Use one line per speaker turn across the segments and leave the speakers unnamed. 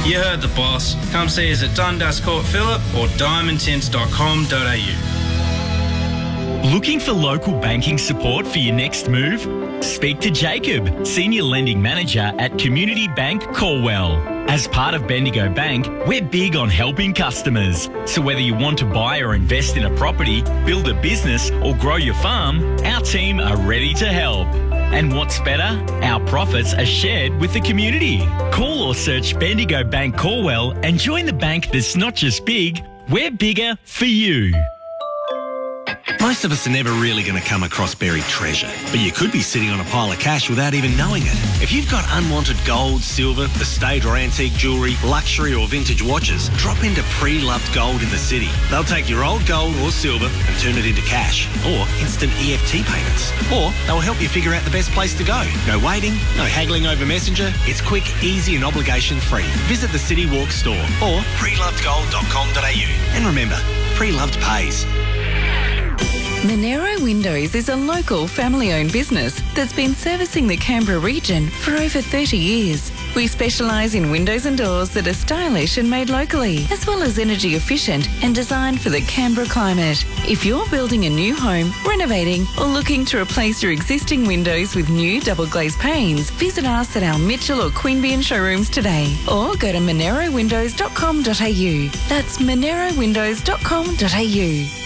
You heard the boss. Come see us at Dundas Court Phillip or diamondtints.com.au.
Looking for local banking support for your next move? Speak to Jacob, Senior Lending Manager at Community Bank Colwell. As part of Bendigo Bank, we're big on helping customers. So whether you want to buy or invest in a property, build a business or grow your farm, our team are ready to help. And what's better? Our profits are shared with the community. Call or search Bendigo Bank Colwell and join the bank that's not just big, we're bigger for you.
Most of us are never really going to come across buried treasure, but you could be sitting on a pile of cash without even knowing it. If you've got unwanted gold, silver, estate or antique jewellery, luxury or vintage watches, drop into Pre-Loved Gold in the city. They'll take your old gold or silver and turn it into cash or instant EFT payments. Or they'll help you figure out the best place to go. No waiting, no haggling over Messenger. It's quick, easy and obligation-free. Visit the City Walk store or prelovedgold.com.au. And remember, Pre-Loved pays.
Monero Windows is a local family-owned business that's been servicing the Canberra region for over 30 years. We specialise in windows and doors that are stylish and made locally, as well as energy efficient and designed for the Canberra climate. If you're building a new home, renovating or looking to replace your existing windows with new double glazed panes, visit us at our Mitchell or Queanbeyan showrooms today or go to monerowindows.com.au. That's monerowindows.com.au.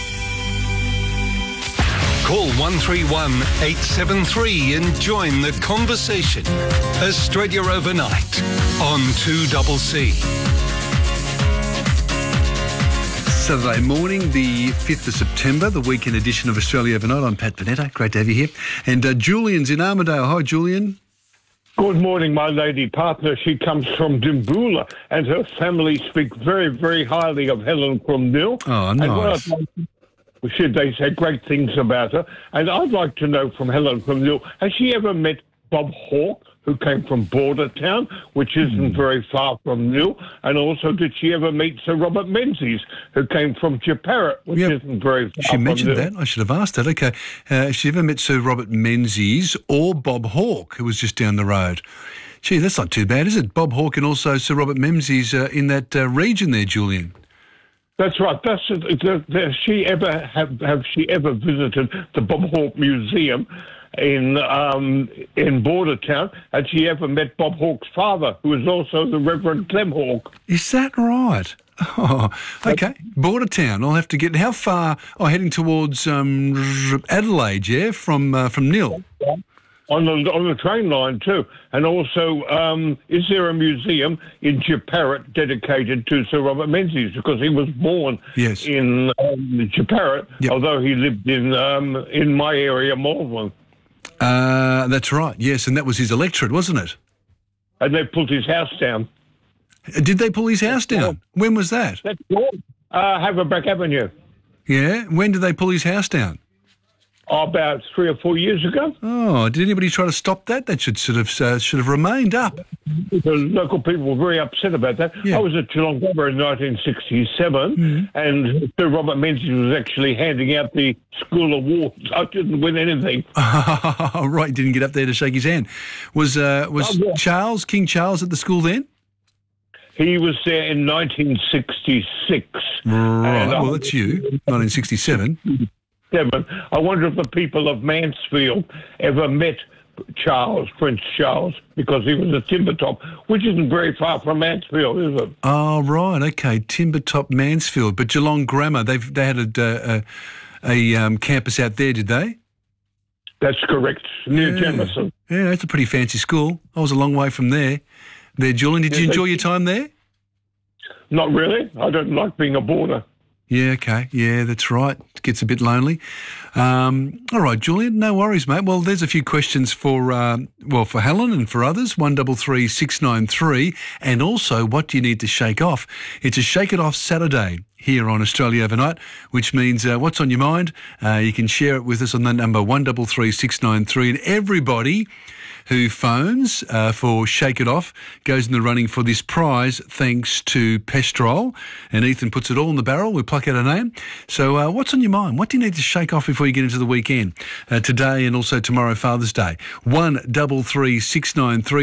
Call 131 873 and join the conversation. Australia Overnight on 2CC.
Saturday morning, the 5th of September, the weekend edition of Australia Overnight. I'm Pat Bonetta. Great to have you here. And Julian's in Armidale. Hi, Julian.
Good morning, my lady partner. She comes from Dimboola, and her family speak very, very highly of Helen Cromnell.
Oh, nice.
They say great things about her. And I'd like to know from Helen Cromnell, has she ever met Bob Hawke, who came from Bordertown, which isn't very far from Nil? And also, did she ever meet Sir Robert Menzies, who came from Jeparrot, which isn't very far
she
from
mentioned
Nil?
that. I should have asked that. Okay. Has she ever met Sir Robert Menzies or Bob Hawke, who was just down the road? Gee, that's not too bad, is it? Bob Hawke and also Sir Robert Menzies in that region there, Julian.
That's right. Have she ever visited the Bob Hawke Museum in Bordertown? Had she ever met Bob Hawke's father, who was also the Reverend Clem Hawke?
Is that right? Oh, okay. Bordertown. I'll have to get how far? Oh, heading towards Adelaide, yeah, from Nil.
On the train line too, and also, is there a museum in Jeparrot dedicated to Sir Robert Menzies, because he was born in Jeparrot, although he lived in my area, Malvern.
That's right. Yes, and that was his electorate, wasn't it?
And they pulled his house down.
Did they pull his house down? When was that?
That's good. Haverback Avenue.
Yeah. When did they pull his house down?
About 3 or 4 years ago.
Oh, did anybody try to stop that? That should have remained up.
The local people were very upset about that.
Yeah.
I was at Geelong-Gabba in 1967, and Sir Robert Menzies was actually handing out the school awards. I didn't win anything.
Oh, right, you didn't get up there to shake his hand. Was King Charles at the school then?
He was there in 1966.
Right, well, that's you, 1967.
I wonder if the people of Mansfield ever met Prince Charles, because he was a Timbertop, which isn't very far from Mansfield, is it?
Oh, right, okay, Timbertop, Mansfield. But Geelong Grammar, they had a campus out there, did they?
That's correct, near Jamison.
Yeah, that's a pretty fancy school. I was a long way from there. Julian, did you enjoy your time there?
Not really. I don't like being a boarder.
Yeah, okay. Yeah, that's right. It gets a bit lonely. All right, Julian, no worries, mate. Well, there's a few questions for Helen and for others, 133 693. And also, what do you need to shake off? It's a Shake It Off Saturday here on Australia Overnight, which means what's on your mind? You can share it with us on that number, 133 693. And everybody who phones for Shake It Off goes in the running for this prize thanks to Pestrol. And Ethan puts it all in the barrel. We pluck out a name. So what's on your mind? What do you need to shake off before you get into the weekend? Today and also tomorrow, Father's Day. 133 693.